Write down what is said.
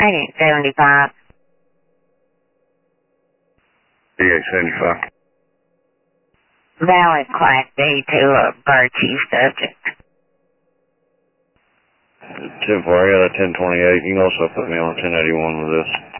8875. DA75. Valid Class D to a Birchie subject. 10-4, I got a 1028. You can also put me on 1081 with this.